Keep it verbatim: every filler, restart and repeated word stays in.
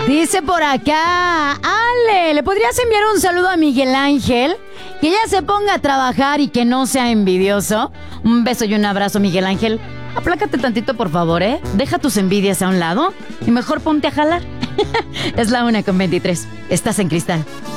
Dice por acá, Ale, ¿le podrías enviar un saludo a Miguel Ángel? Que ya se ponga a trabajar y que no sea envidioso. Un beso y un abrazo, Miguel Ángel. Aplácate tantito, por favor, ¿eh? Deja tus envidias a un lado y mejor ponte a jalar. Es la una con veintitrés. Estás en Cristal.